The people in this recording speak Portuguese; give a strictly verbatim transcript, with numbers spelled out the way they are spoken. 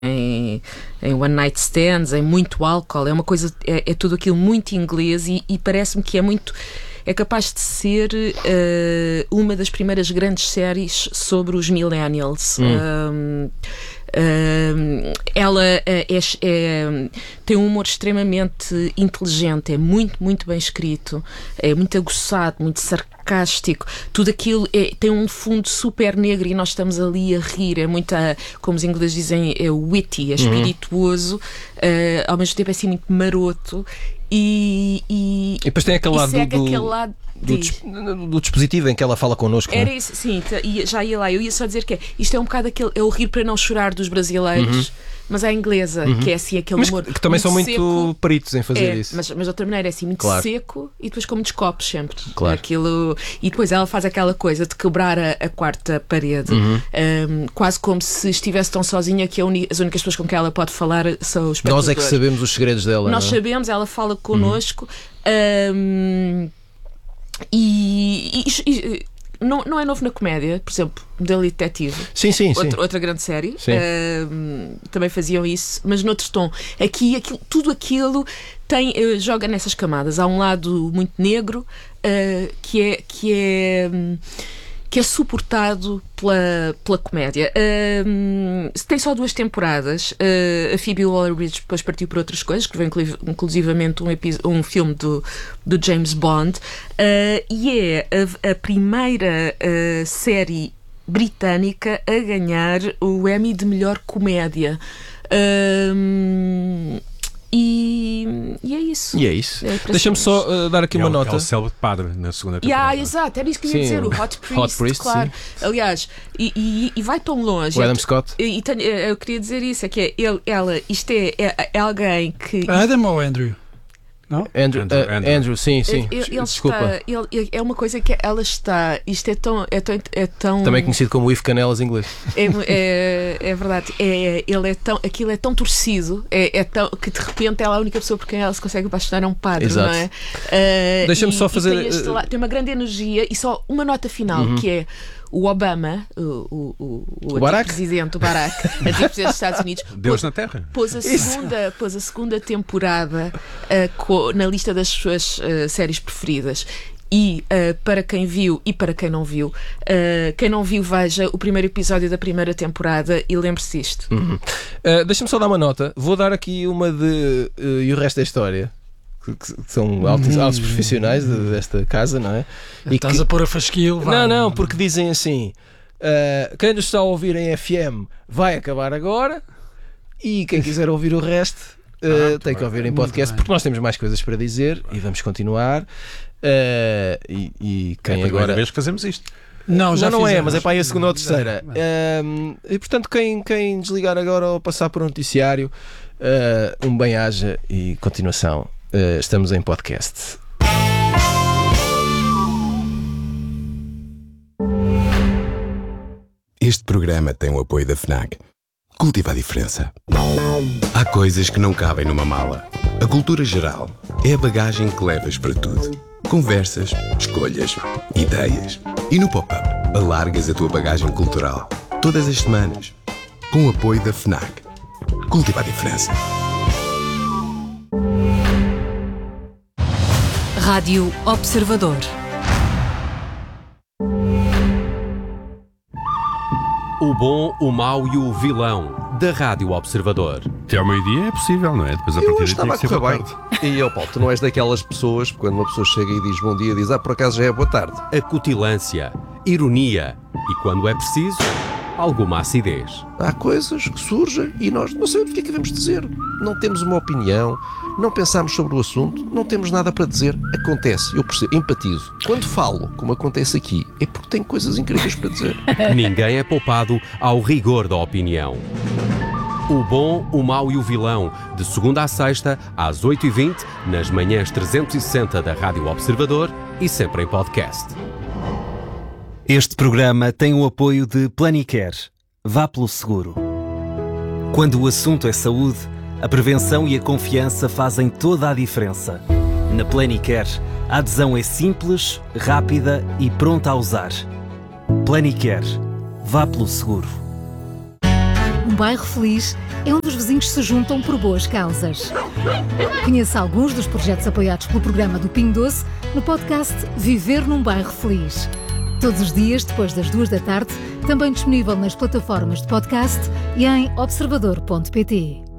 em, em one night stands, em muito álcool, é uma coisa, é, é tudo aquilo muito inglês e, e parece-me que é muito, é capaz de ser uh, uma das primeiras grandes séries sobre os millennials. Hum. Um, um, ela é, é, tem um humor extremamente inteligente, é muito, muito bem escrito, é muito aguçado, muito sarcástico, tudo aquilo é, tem um fundo super negro e nós estamos ali a rir, é muito, como os ingleses dizem, é witty, é espirituoso, uhum. uh, ao mesmo tempo é assim muito maroto. E, e, e depois tem aquele lado, do, aquele lado do, do, do dispositivo em que ela fala connosco. Era não é? isso, sim, já ia lá. Eu ia só dizer que é, isto é um bocado aquele, é o rir para não chorar dos brasileiros, uhum. mas à inglesa, uhum. que é assim aquele mas humor. Que também muito são muito seco, peritos em fazer é, isso. Mas, mas de outra maneira é assim, muito claro. seco e depois com muitos copos sempre. Claro. Aquilo, e depois ela faz aquela coisa de quebrar a, a quarta parede, uhum. um, quase como se estivesse tão sozinha que a uni, as únicas pessoas com quem ela pode falar são os espectadores. Nós é que sabemos os segredos dela. Nós não é? sabemos, ela fala connosco. Uhum. Um, e, e, e não, não é novo na comédia, por exemplo, Modelo Detetive. Sim, sim, outra, sim. outra grande série. Um, também faziam isso, mas noutro tom. Aqui, aquilo, tudo aquilo tem, uh, joga nessas camadas. Há um lado muito negro uh, que é. Que é um, que é suportado pela, pela comédia. Uh, tem só duas temporadas. Uh, a Phoebe Waller-Bridge depois partiu para outras coisas, que vem inclusivamente um, um filme do, do James Bond. Uh, e é a, a primeira uh, série britânica a ganhar o Emmy de melhor comédia. Uh, E, e é isso. E é isso. É Deixa-me só uh, dar aqui é uma o, nota. É o célebre padre na segunda temporada. Yeah, exato, era isso que eu ia sim, dizer, o Hot Priest, Hot Priest claro. Sim. Aliás, e, e, e vai tão longe. O Adam Scott. E, e tenho, eu queria dizer isso, é que é ele, ela, isto é, é, é alguém que... Adam ou Andrew? Não? Andrew, Andrew, uh, Andrew. Andrew, sim, sim. Ele, ele Desculpa. Está, ele, é uma coisa que ela está. Isto é tão. É tão, é tão Também conhecido como Ivo Canelas inglês. É, é, é verdade. É, ele é tão, aquilo é tão torcido é, é tão, que de repente ela é a única pessoa por quem ela se consegue apaixonar é um padre. Exato. Não é? Uh, Deixa-me e, só fazer. Tem, este, tem uma grande energia e só uma nota final uhum. que é. O Obama, o, o, o, o, o Barack? presidente, o Barack, antigo presidente dos Estados Unidos, Deus pôs, na Terra. Pôs a segunda, pôs a segunda temporada uh, co, na lista das suas uh, séries preferidas. E uh, para quem viu e para quem não viu, uh, quem não viu, veja o primeiro episódio da primeira temporada e lembre-se disto. Uhum. Uh, Deixa-me só dar uma nota. Vou dar aqui uma de uh, e o resto da história. Que são altos, altos profissionais desta casa, não é? E estás que... a pôr a fasquil, vai. Não, não, porque dizem assim: uh, quem nos está a ouvir em F M vai acabar agora, e quem quiser ouvir o resto uh, ah, tem que ouvir em podcast, porque nós temos mais coisas para dizer e vamos continuar. Uh, e, e quem é a agora. vez que fazemos isto. Não, já não, não é, mas é para aí a segunda ou a terceira. Uh, e portanto, quem, quem desligar agora ou passar por um noticiário, uh, um bem-aja e continuação. Uh, estamos em podcast. Este programa tem o apoio da FNAC. Cultiva a diferença. Há coisas que não cabem numa mala. A cultura geral é a bagagem que levas para tudo. Conversas, escolhas, ideias. E no Pop-Up, alargas a tua bagagem cultural. Todas as semanas. Com o apoio da FNAC. Cultiva a diferença. Rádio Observador. O bom, o mau e o vilão da Rádio Observador. Até ao meio-dia é possível, não é? Depois a partir daí tem que ser boa tarde. E, ó Paulo, tu não és daquelas pessoas, quando uma pessoa chega e diz bom dia, diz, ah, por acaso já é boa tarde. Acutilância, ironia e, quando é preciso, alguma acidez. Há coisas que surgem e nós não sabemos o que é que devemos dizer. Não temos uma opinião, não pensamos sobre o assunto, não temos nada para dizer. Acontece, eu percebo, empatizo. Quando falo, como acontece aqui, é porque tenho coisas incríveis para dizer. Ninguém é poupado ao rigor da opinião. O bom, o mau e o vilão, de segunda à sexta, às oito e vinte, nas manhãs trezentos e sessenta da Rádio Observador e sempre em podcast. Este programa tem o apoio de Planicare. Vá pelo seguro. Quando o assunto é saúde, a prevenção e a confiança fazem toda a diferença. Na Planicare, a adesão é simples, rápida e pronta a usar. Planicare. Vá pelo seguro. bairro feliz é onde os vizinhos se juntam por boas causas. Conheça alguns dos projetos apoiados pelo programa do Pingo Doce no podcast Viver num Bairro Feliz. Todos os dias, depois das duas da tarde, também disponível nas plataformas de podcast e em observador ponto pt.